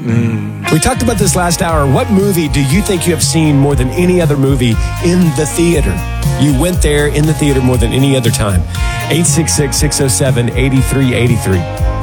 We talked about this last hour. What movie do you think you have seen more than any other movie in the theater? You went there in the theater more than any other time. 866-607-8383.